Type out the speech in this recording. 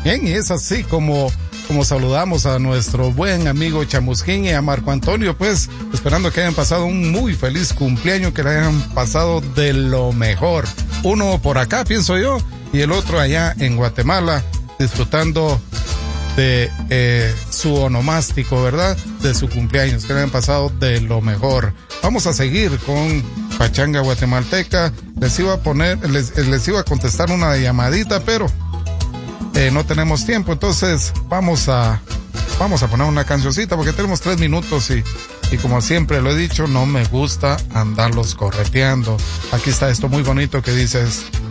Bien, y es así como saludamos a nuestro buen amigo Chamusquín y a Marco Antonio, pues esperando que hayan pasado un muy feliz cumpleaños, que le hayan pasado de lo mejor. Uno por acá, pienso yo, y el otro allá en Guatemala, disfrutando de su onomástico, ¿verdad? De su cumpleaños, que le hayan pasado de lo mejor. Vamos a seguir con Pachanga Guatemalteca. Les iba a contestar una llamadita, pero no tenemos tiempo, entonces vamos a poner una cancioncita porque tenemos 3 minutos y como siempre lo he dicho, no me gusta andarlos correteando. Aquí está esto muy bonito que dices: